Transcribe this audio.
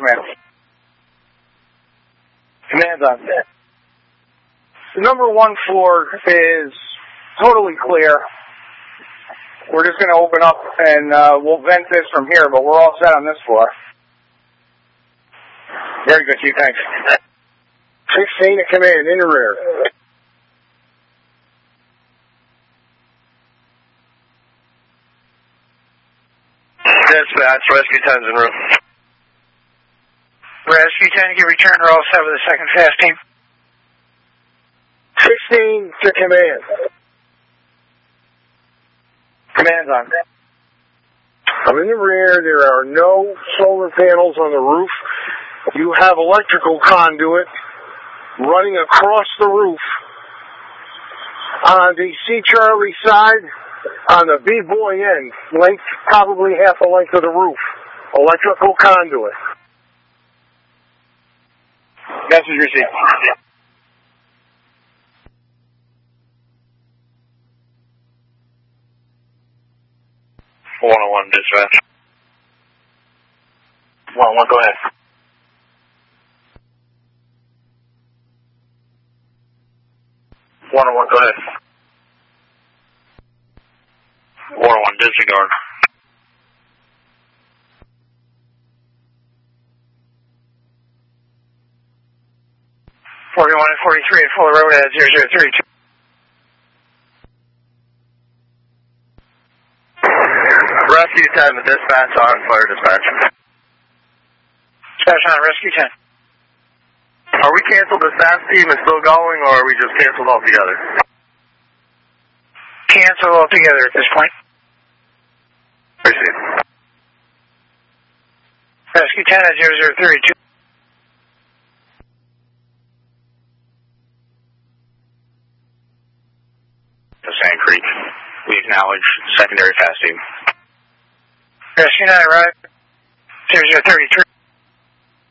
command. Command's on. The number 1 floor is totally clear. We're just going to open up and we'll vent this from here, but we're all set on this floor. Very good, Chief. Thanks. 16 to command, in the rear. Dispatch, Rescue 10's en route. Rescue 10, you return to all 7 of the 2nd fast team. 16 to command. Command's on. I'm in the rear. There are no solar panels on the roof. You have electrical conduit running across the roof. On the C. Charlie side, on the B-boy end, length, probably half the length of the roof. Electrical conduit. Message received. 101 dispatch. 101, go ahead. Go ahead. 101 disregard. '41 and 43 at Fuller Road at 0032. Rescue 10, the dispatch on fire dispatch. Dispatch on Rescue 10. Are we canceled? The staff team is still going, or are we just canceled altogether? Cancel altogether at this point. Appreciate it. Rescue 10 at 0032. Sand Creek. We acknowledge secondary fast team. Rescue 9 arrived. 0033.